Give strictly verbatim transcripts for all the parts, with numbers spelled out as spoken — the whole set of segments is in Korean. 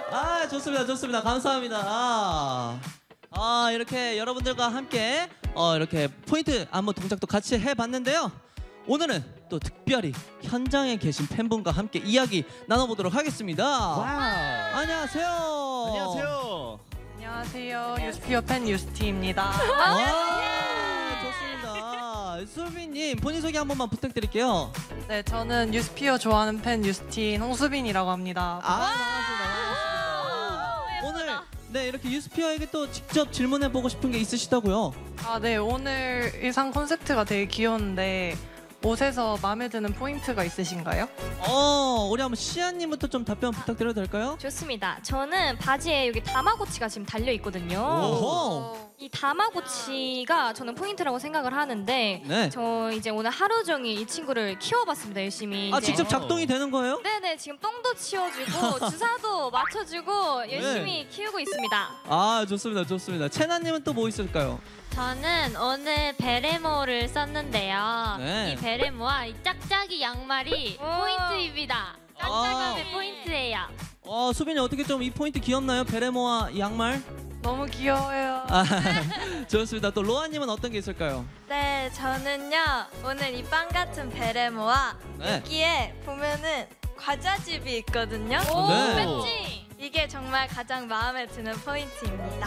아, 좋습니다, 좋습니다. 감사합니다. 아, 아 이렇게 여러분들과 함께 어, 이렇게 포인트 안무 동작도 같이 해봤는데요. 오늘은 또 특별히 현장에 계신 팬분과 함께 이야기 나눠보도록 하겠습니다. 와우. 안녕하세요. 안녕하세요. 안녕하세요. 유스피어 팬 유스티입니다. 와, 좋습니다. 수빈님 본인 소개 한 번만 부탁드릴게요. 네, 저는 유스피어 좋아하는 팬 유스틴 홍수빈이라고 합니다. 아, 반갑습니다. 반갑습니다. 오늘 네 이렇게 유스피어에게 또 직접 질문해 보고 싶은 게 있으시다고요? 아, 네, 오늘 의상 콘셉트가 되게 귀여운데 옷에서 마음에 드는 포인트가 있으신가요? 어, 우리 한번 시아님부터 좀 답변 부탁드려도 될까요? 좋습니다. 저는 바지에 여기 다마고치가 지금 달려 있거든요. 오호. 이 다마고치가 저는 포인트라고 생각을 하는데 네. 저 이제 오늘 하루 종일 이 친구를 키워봤습니다. 열심히. 아, 이제. 직접 작동이 되는 거예요? 네네, 지금 똥도 치워주고 주사도 맞춰주고 열심히 키우고 있습니다. 아, 좋습니다, 좋습니다. 채나님은 또 뭐 있을까요? 저는 오늘 베레모를 썼는데요. 네. 이 베레모와 이 짝짝이 양말이 포인트입니다. 깜짝깜의 아. 포인트예요. 어, 수빈이 어떻게 좀 이 포인트 귀엽나요? 베레모와 양말? 너무 귀여워요. 아, 좋습니다. 또 로아님은 어떤 게 있을까요? 네, 저는요 오늘 이 빵 같은 베레모와 네. 여기에 보면은 과자집이 있거든요. 오, 네. 뺐지? 이게 정말 가장 마음에 드는 포인트입니다.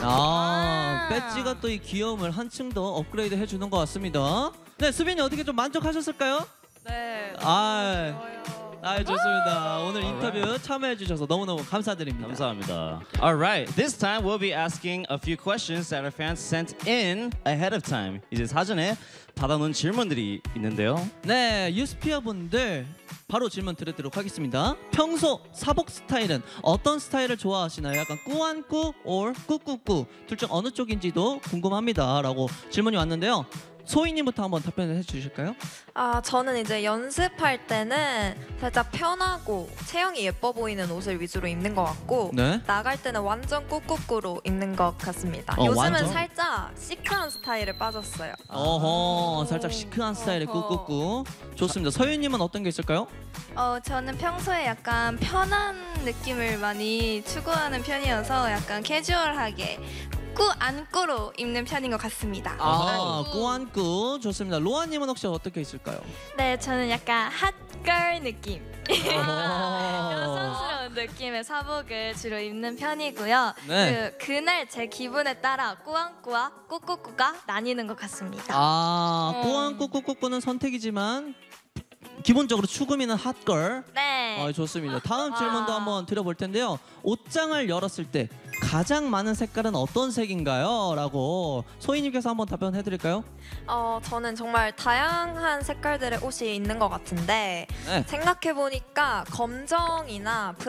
아, 배지가 또 이 귀여움을 한층 더 업그레이드 해주는 것 같습니다. 네, 수빈이 어떻게 좀 만족하셨을까요? 네, 아, 귀여워요. 아, 좋습니다. 오늘 인터뷰 참여해 주셔서 너무너무 감사드립니다. 감사합니다. All right, this time we'll be asking a few questions that our fans sent in ahead of time. 이제 사전에 받아놓은 질문들이 있는데요. 네, 유스피어 분들 바로 질문 드리도록 하겠습니다. 평소 사복 스타일은 어떤 스타일을 좋아하시나요? 약간 꾸안꾸 or 꾸꾸꾸 둘 중 어느 쪽인지도 궁금합니다 라고 질문이 왔는데요. 소희님부터 한번 답변을 해주실까요? 아, 저는 이제 연습할 때는 살짝 편하고 체형이 예뻐 보이는 옷을 위주로 입는 것 같고 네. 나갈 때는 완전 꾸꾸꾸로 입는 것 같습니다. 어, 요즘은 완전? 살짝 시크한 스타일에 빠졌어요. 어허, 살짝 시크한 스타일의 어허. 꾸꾸꾸. 좋습니다. 서유님은 어떤 게 있을까요? 어, 저는 평소에 약간 편한 느낌을 많이 추구하는 편이어서 약간 캐주얼하게 꾸 안꾸로 입는 편인 것 같습니다. 아, 꾸안꾸. 좋습니다. 로아님은 혹시 어떻게 있을까요? 네, 저는 약간 핫걸 느낌. 어허. 여성스러운 느낌의 사복을 주로 입는 편이고요. 네. 그, 그날 제 기분에 따라 꾸안꾸와 꾸꾸꾸가 나뉘는 것 같습니다. 아, 음. 꾸안꾸 꾸꾸꾸는 선택이지만 기본적으로 추구미는 핫걸. 네. 어, 좋습니다. 다음 질문도 한번 드려볼 텐데요. 옷장을 열었을 때 가장 많은 색깔은 어떤 색인가요? 라고 소희님께서 한번 답변해드릴까요? 어, 저는 정말 다양한 색깔들의 옷이 있는 것 같은데 네. 생각해보니까 검정이나